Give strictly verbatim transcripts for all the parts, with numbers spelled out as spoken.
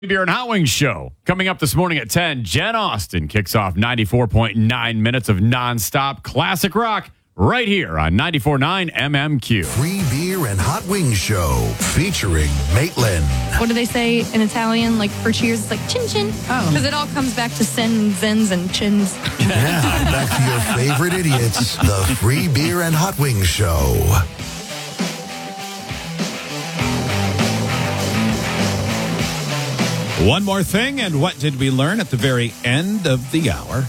Beer and Hot Wings show coming up this morning at ten. Jen Austen kicks off ninety-four point nine minutes of nonstop classic rock right here on ninety-four point nine M M Q. Free Beer and Hot Wings show featuring Maitland. What do they say in Italian? Like for cheers, it's like chin chin. Oh. Because it all comes back to sin and zens and chins. Yeah, back to your favorite idiots, the Free Beer and Hot Wings show. One more thing, and what did we learn at the very end of the hour?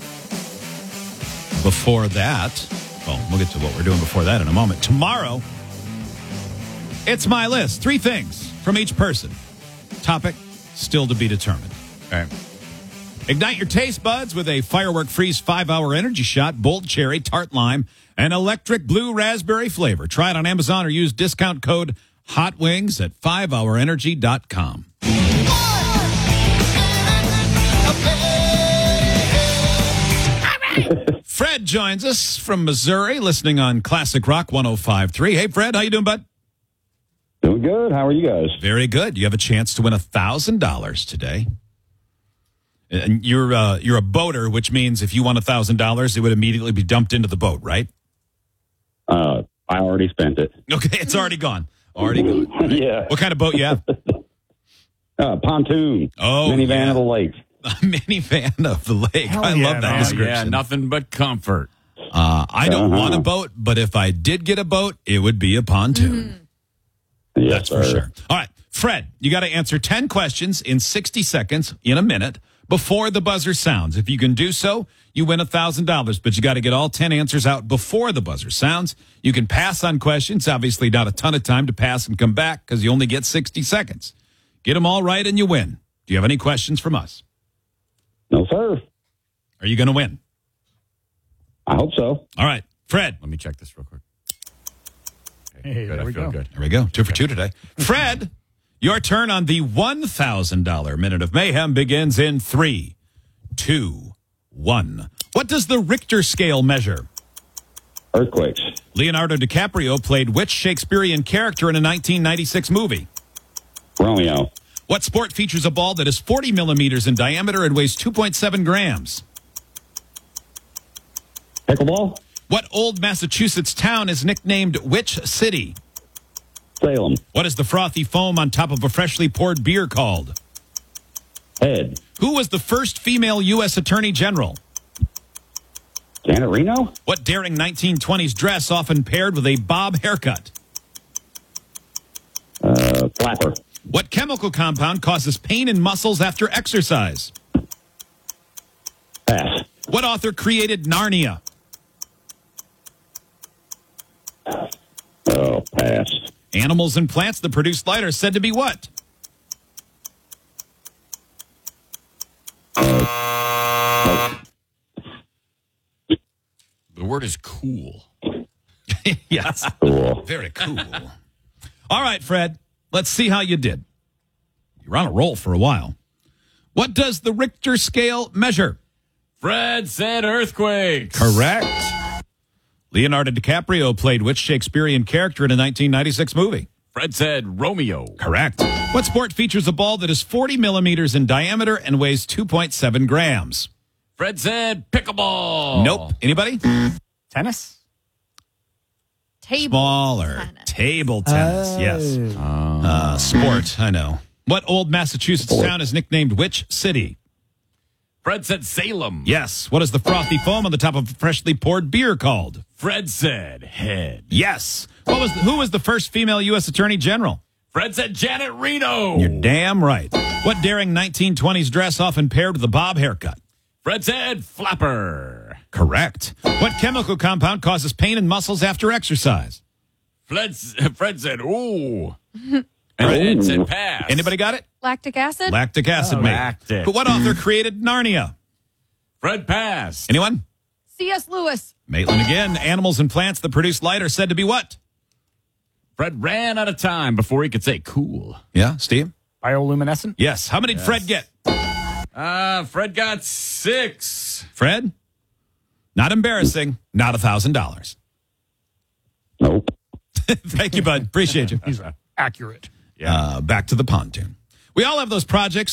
Before that, well, we'll get to what we're doing before that in a moment. Tomorrow, it's my list. Three things from each person. Topic, still to be determined. Okay. Ignite your taste buds with a Firework Freeze five-hour energy shot, bold cherry, tart lime, and electric blue raspberry flavor. Try it on Amazon or use discount code HOTWINGS at five hour energy dot com. Fred joins us from Missouri, listening on Classic Rock one oh five point three. Hey, Fred, how you doing, bud? Doing good. How are you guys? Very good. You have a chance to win one thousand dollars today. And you're uh, you're a boater, which means if you won one thousand dollars, it would immediately be dumped into the boat, right? Uh, I already spent it. Okay, it's already gone. Already gone. Right? Yeah. What kind of boat you have? Uh, pontoon. Oh, minivan yeah. of the lake. A minivan of the lake. Hell I yeah, love that man. description. Yeah, nothing but comfort. Uh, I don't Uh-huh. want a boat, but if I did get a boat, it would be a pontoon. Yes, That's for sir. sure. All right, Fred, you got to answer ten questions in sixty seconds, in a minute, before the buzzer sounds. If you can do so, you win one thousand dollars, but you got to get all ten answers out before the buzzer sounds. You can pass on questions. Obviously, not a ton of time to pass and come back because you only get sixty seconds. Get them all right and you win. Do you have any questions from us? No, sir. Are you going to win? I hope so. All right, Fred. Let me check this real quick. Hey, Good, there I we feel go. good. There we go. Two for two today. Fred, your turn on the one thousand dollars Minute of Mayhem begins in three, two, one. What does the Richter scale measure? Earthquakes. Leonardo DiCaprio played which Shakespearean character in a nineteen ninety-six movie? Romeo. What sport features a ball that is forty millimeters in diameter and weighs two point seven grams? Pickleball. What old Massachusetts town is nicknamed which city? Salem. What is the frothy foam on top of a freshly poured beer called? Head. Who was the first female U S Attorney General? Janet Reno. What daring nineteen twenties dress often paired with a bob haircut? Uh, flapper. What chemical compound causes pain in muscles after exercise? Pass. What author created Narnia? Oh, pass. Animals and plants that produce light are said to be what? The word is cool. Yes. Cool. Very cool. All right, Fred, let's see how you did. You're on a roll for a while. What does the Richter scale measure? Fred said earthquakes. Correct. Leonardo DiCaprio played which Shakespearean character in a nineteen ninety-six movie? Fred said Romeo. Correct. What sport features a ball that is forty millimeters in diameter and weighs two point seven grams? Fred said pickleball. Nope. Anybody? Tennis? Table Smaller. tennis. Table tennis, yes. Uh, sport, I know. What old Massachusetts town is nicknamed which city? Fred said Salem. Yes. What is the frothy foam on the top of a freshly poured beer called? Fred said head. Yes. What was who was the first female U S Attorney General? Fred said Janet Reno. You're damn right. What daring nineteen twenties dress often paired with a bob haircut? Fred said flapper. Correct. What chemical compound causes pain in muscles after exercise? Fred, Fred said ooh. And Ed said pass. Anybody got it? Lactic acid? Lactic acid, Oh, mate. lactic. But what author created Narnia? Fred pass. Anyone? C S. Lewis. Maitland again. Animals and plants that produce light are said to be what? Fred ran out of time before he could say cool. Yeah, Steve? Bioluminescent? Yes. How many did Fred get? Uh, Fred got six. Fred? Not embarrassing. Not a thousand dollars. Nope. Thank you, bud. Appreciate you. He's uh, accurate. Yeah. Uh, back to the pontoon. We all have those projects